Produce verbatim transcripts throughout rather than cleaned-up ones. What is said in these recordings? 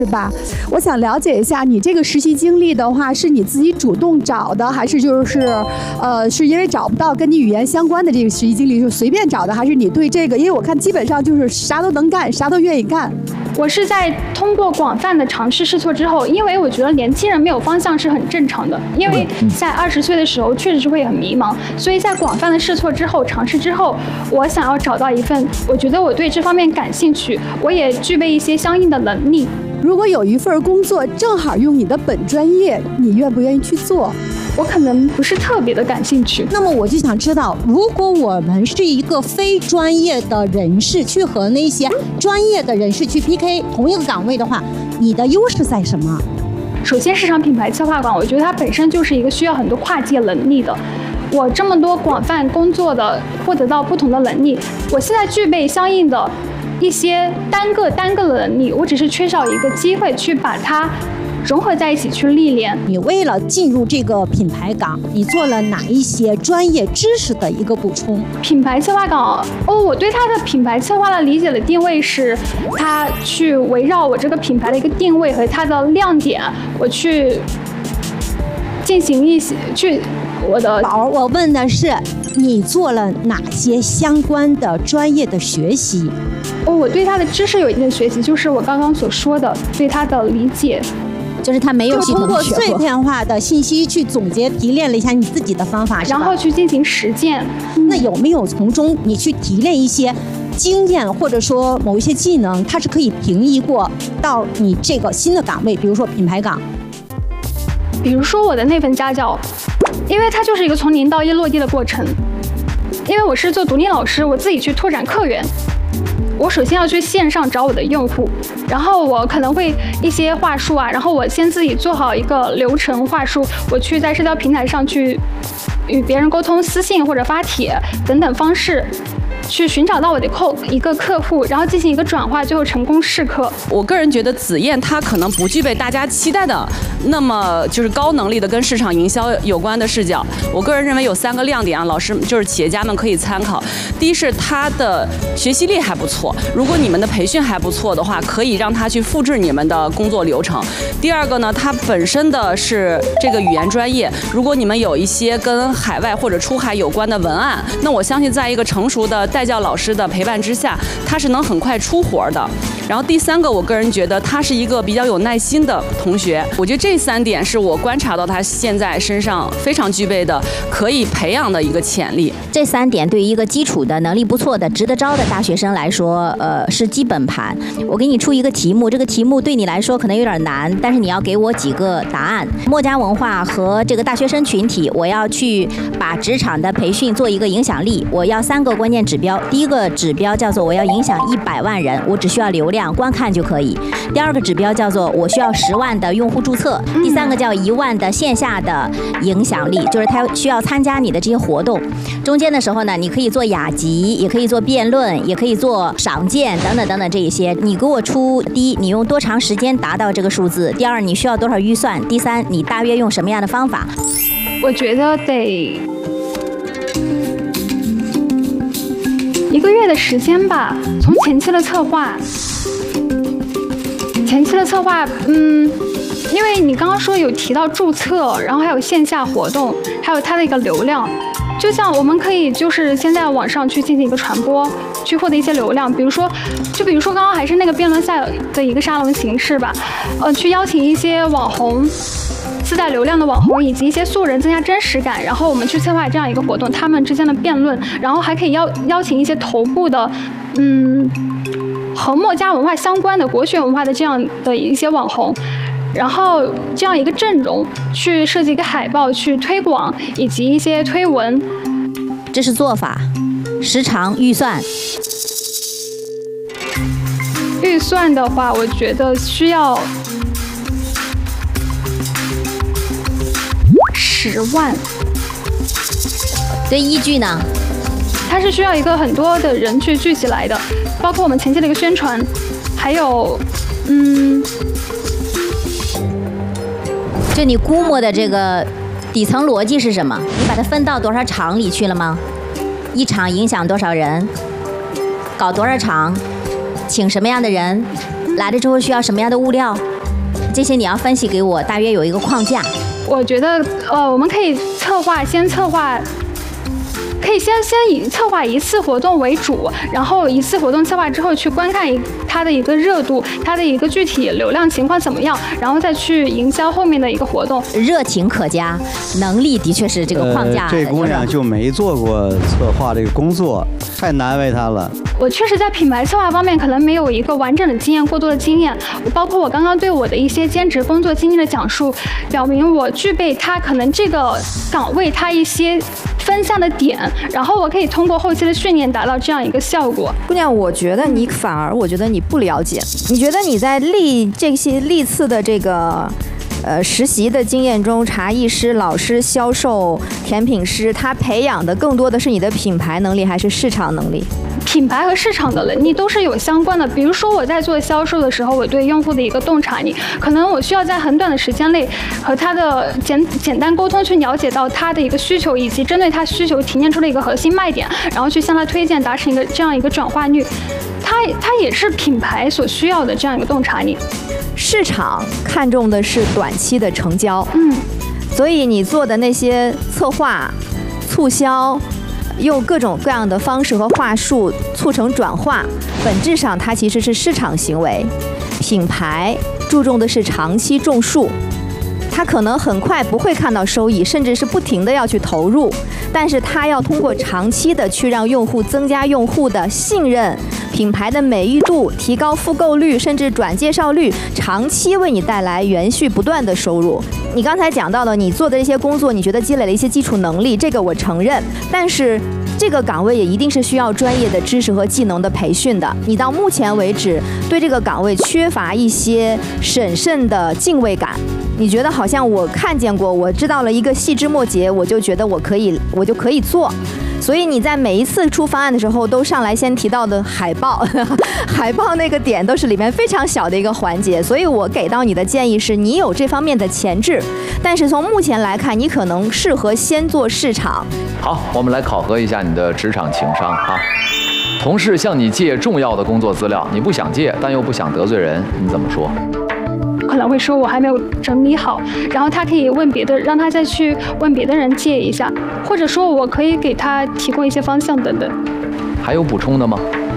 是吧？我想了解一下，你这个实习经历的话，是你自己主动找的，还是就是，呃，是因为找不到跟你语言相关的这个实习经历就随便找的，还是你对这个？因为我看基本上就是啥都能干，啥都愿意干。 我是在通过广泛的尝试试错之后，因为我觉得年轻人没有方向是很正常的，因为在二十岁的时候确实是会很迷茫，所以在广泛的试错之后、尝试之后，我想要找到一份我觉得我对这方面感兴趣，我也具备一些相应的能力。 如果有一份工作正好用你的本专业，你愿不愿意去做？ 我可能不是特别的感兴趣。 那么我就想知道，如果我们是一个非专业的人士去和那些专业的人士去 P K 同一个岗位的话，你的优势在什么？ 首先，市场品牌策划馆，我觉得它本身就是一个需要很多跨界能力的。我这么多广泛工作的，获得到不同的能力，我现在具备相应的一些单个单个的能力，我只是缺少一个机会去把它融合在一起去历练。 你为了进入这个品牌岗，你做了哪一些专业知识的一个补充？ 品牌策划岗哦，我对它的品牌策划的理解的定位是，它去围绕我这个品牌的一个定位和它的亮点，我去进行一些去我的。 宝，我问的是你做了哪些相关的专业的学习？ 哦，我对它的知识有一定的学习，就是我刚刚所说的对它的理解。 就是他没有系统的学过，通过碎片化的信息去总结提炼了一下你自己的方法， 然后去进行实践。 那有没有从中你去提炼一些经验，或者说某一些技能，它是可以平移过到你这个新的岗位，比如说品牌岗？ 比如说我的那份家教，因为它就是一个从零到一落地的过程。因为我是做独立老师，我自己去拓展客源。我首先要去线上找我的用户，然后我可能会一些话术啊，然后我先自己做好一个流程话术，我去在社交平台上去与别人沟通，私信或者发帖等等方式，去寻找到我的客一个客户，然后进行一个转化，最后成功试客。 我个人觉得子燕她可能不具备大家期待的那么就是高能力的跟市场营销有关的视角。我个人认为有三个亮点啊，老师就是企业家们可以参考。第一是她的学习力还不错，如果你们的培训还不错的话，可以让她去复制你们的工作流程。第二个呢，她本身的是这个语言专业，如果你们有一些跟海外或者出海有关的文案，那我相信在一个成熟的带教老师的陪伴之下，他是能很快出活的。然后第三个，我个人觉得他是一个比较有耐心的同学。我觉得这三点是我观察到他现在身上非常具备的，可以培养的一个潜力。 这三点对于一个基础的能力不错的、值得招的大学生来说，呃，是基本盘。我给你出一个题目，这个题目对你来说可能有点难，但是你要给我几个答案。墨家文化和这个大学生群体，我要去把职场的培训做一个影响力，我要三个关键指标。第一个指标叫做我要影响一百万人，我只需要流量观看就可以。第二个指标叫做我需要十万的用户注册。第三个叫一万的线下的影响力，就是他需要参加你的这些活动。中间的时候呢，你可以做雅集，也可以做辩论，也可以做赏鉴等等等等这一些。你给我出第一，你用多长时间达到这个数字？第二，你需要多少预算？第三，你大约用什么样的方法？ 我觉得得一个月的时间吧，从前期的策划，前期的策划，嗯，因为你刚刚说有提到注册，然后还有线下活动，还有它的一个流量，就像我们可以就是先在网上去进行一个传播，去获得一些流量，比如说，就比如说刚刚还是那个辩论赛的一个沙龙形式吧，呃，去邀请一些网红。自带流量的网红以及一些素人增加真实感，然后我们去策划这样一个活动，他们之间的辩论，然后还可以邀邀请一些头部的，嗯，和墨家文化相关的国学文化的这样的一些网红，然后这样一个阵容去设计一个海报去推广以及一些推文。 这是做法，时长、预算。 预算的话，我觉得需要。十万， 对，依据呢？ 它是需要一个很多的人去聚起来的，包括我们前期的一个宣传，还有，嗯， 就你估摸的这个底层逻辑是什么？你把它分到多少场里去了吗？一场影响多少人？搞多少场？请什么样的人？ 来了之后需要什么样的物料，这些你要分析给我，大约有一个框架。 我觉得，呃，我们可以策划，先策划。可以先先以策划一次活动为主，然后一次活动策划之后去观看它的一个热度，它的一个具体流量情况怎么样，然后再去营销后面的一个活动。 热情可嘉，能力的确是这个框架、 呃。这姑娘就没做过策划这个工作，太难为她了。 我确实在品牌策划方面可能没有一个完整的经验，过多的经验。包括我刚刚对我的一些兼职工作经历的讲述，表明我具备它可能这个岗位它一些分项的点。然后我可以通过后期的训练达到这样一个效果。 姑娘，我觉得你反而，我觉得你不了解。你觉得你在历这些历次的这个呃实习的经验中，茶艺师、老师、销售、甜品师，他培养的更多的是你的品牌能力还是市场能力？ 品牌和市场的能力都是有相关的。比如说我在做销售的时候，我对用户的一个洞察力，可能我需要在很短的时间内和他的简简单沟通，去了解到他的一个需求，以及针对他需求提炼出了一个核心卖点，然后去向他推荐，达成一个这样一个转化率。它它也是品牌所需要的这样一个洞察力。 市场看重的是短期的成交， 嗯， 所以你做的那些策划、促销。用各种各样的方式和话术促成转化，本质上它其实是市场行为。品牌注重的是长期种树，它可能很快不会看到收益，甚至是不停的要去投入，但是它要通过长期的去让用户增加用户的信任，品牌的美誉度，提高复购率，甚至转介绍率，长期为你带来延续不断的收入。你刚才讲到了你做的这些工作，你觉得积累了一些基础能力，这个我承认，但是这个岗位也一定是需要专业的知识和技能的培训的。你到目前为止对这个岗位缺乏一些审慎的敬畏感，你觉得好像我看见过，我知道了一个细枝末节，我就觉得我可以，我就可以做。所以你在每一次出方案的时候，都上来先提到的海报，海报那个点都是里面非常小的一个环节。所以我给到你的建议是，你有这方面的潜质，但是从目前来看，你可能适合先做市场。 好，我们来考核一下你的职场情商哈。同事向你借重要的工作资料，你不想借，但又不想得罪人，你怎么说？ 可能会说我还没有整理好，然后他可以问别的，让他再去问别的人借一下，或者说我可以给他提供一些方向等等。 还有补充的吗？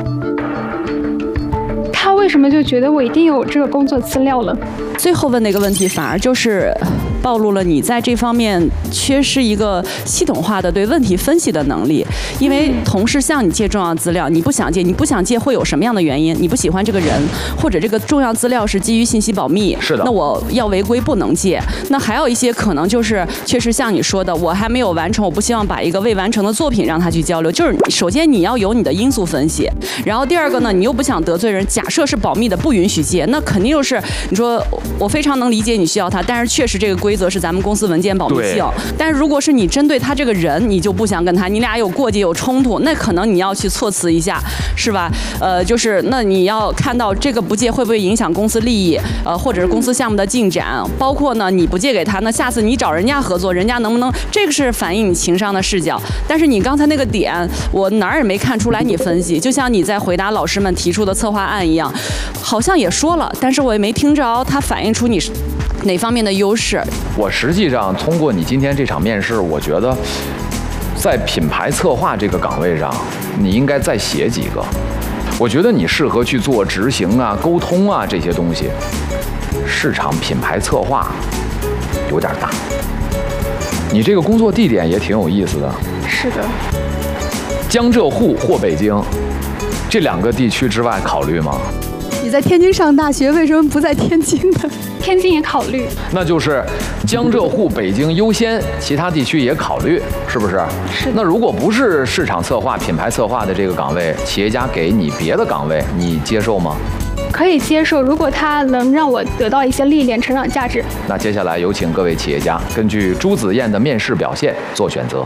他为什么就觉得我一定有这个工作资料了？ 最后问的一个问题，反而就是暴露了你在这方面缺失一个系统化的对问题分析的能力。因为同事向你借重要资料，你不想借，你不想借会有什么样的原因？你不喜欢这个人，或者这个重要资料是基于信息保密， 是的， 那我要违规不能借。那还有一些可能就是确实像你说的，我还没有完成，我不希望把一个未完成的作品让他去交流。就是首先你要有你的因素分析，然后第二个呢，你又不想得罪人，假设是保密的不允许借，那肯定就是你说我非常能理解你需要他，但是确实这个规则是咱们公司文件保密性。但是如果是你针对他这个人，你就不想跟他，你俩有过节有冲突，那可能你要去措辞一下，是吧？呃，就是那你要看到这个不借会不会影响公司利益，呃，或者是公司项目的进展，包括呢你不借给他，那下次你找人家合作，人家能不能？这个是反映你情商的视角。但是你刚才那个点，我哪儿也没看出来你分析，就像你在回答老师们提出的策划案一样，好像也说了，但是我也没听着它反映出你哪方面的优势。 我实际上通过你今天这场面试，我觉得在品牌策划这个岗位上，你应该再写几个。我觉得你适合去做执行啊、沟通啊这些东西。市场品牌策划有点大。你这个工作地点也挺有意思的。 是的。 江浙沪或北京这两个地区之外考虑吗？ 你在天津上大学，为什么不在天津呢？ 天津也考虑。 那就是江浙沪、北京优先，其他地区也考虑，是不是？ 是。 那如果不是市场策划、品牌策划的这个岗位，企业家给你别的岗位，你接受吗？ 可以接受，如果它能让我得到一些历练、成长价值。 那接下来有请各位企业家根据朱子燕的面试表现做选择。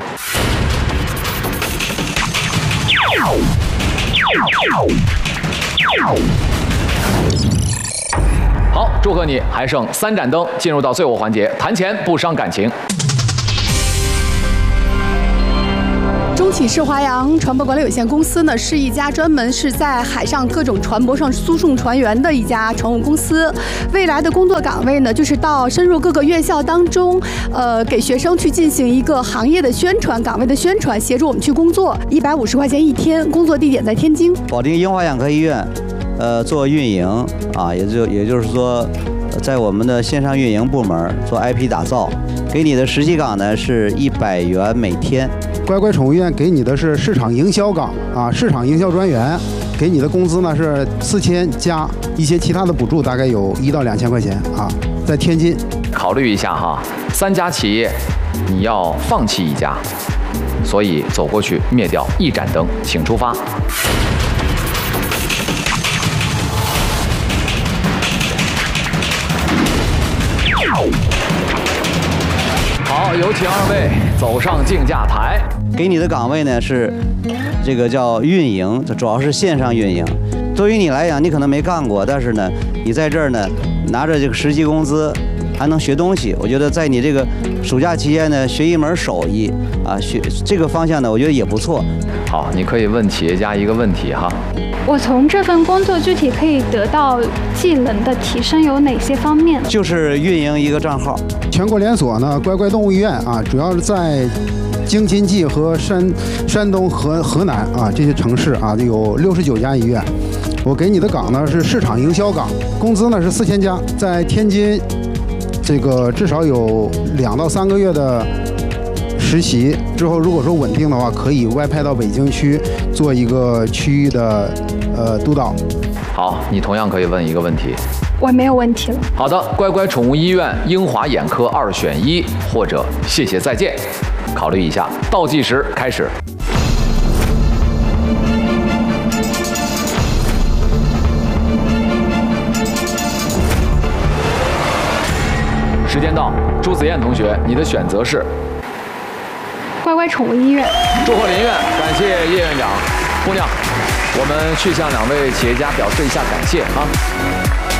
好，祝贺你，还剩三盏灯，进入到最后环节，谈钱不伤感情。 中体式华阳船舶管理有限公司呢，是一家专门是在海上各种船舶上输送船员的一家船务公司。未来的工作岗位呢，就是到深入各个院校当中，呃，给学生去进行一个行业的宣传，岗位的宣传，协助我们去工作。一百五十块钱一天，工作地点在天津。 保定英华眼科医院，呃，做运营啊，也就也就是说。在我们的线上运营部门做 I P 打造，给你的实习岗呢是一百元每天。 乖乖宠物医院给你的是市场营销岗啊，市场营销专员，给你的工资呢是四千加一些其他的补助，大概有一到两千块钱啊，在天津。 考虑一下哈，三家企业你要放弃一家，所以走过去灭掉一盏灯，请出发。好，有请二位走上竞价台。 给你的岗位呢是这个叫运营，这主要是线上运营。对于你来讲，你可能没干过，但是呢，你在这儿呢拿着这个实习工资，还能学东西。我觉得在你这个暑假期间呢，学一门手艺啊，学这个方向呢，我觉得也不错。 好，你可以问企业家一个问题哈。 我从这份工作具体可以得到技能的提升有哪些方面？ 就是运营一个账号。 全国连锁呢，乖乖动物医院啊，主要是在京津冀和山山东和河南啊这些城市啊，有六十九家医院。我给你的岗呢是市场营销岗，工资呢是四千加，在天津，这个至少有两到三个月的实习之后，如果说稳定的话，可以外派到北京区做一个区域的呃督导。 好，你同样可以问一个问题。 我没有问题了。 好的，乖乖宠物医院、英华眼科二选一，或者谢谢再见，考虑一下。倒计时开始。时间到，朱子燕同学，你的选择是？ 乖乖宠物医院。 祝贺林院，感谢叶院长。姑娘，我们去向两位企业家表示一下感谢啊。